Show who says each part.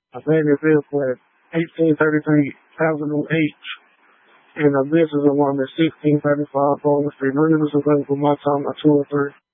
Speaker 1: My favorite vehicle is 1833 Avenue H, and the business is on is 1635 Bowling Street. None of this is available my time at 2 or 3.